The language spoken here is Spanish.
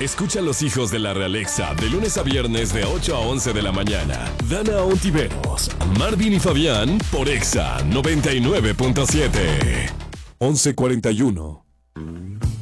Escucha a los hijos de la Realexa de lunes a viernes de 8 a 11 de la mañana. Dana Ontiveros, Marvin y Fabián por Exa 99.7. 11:41.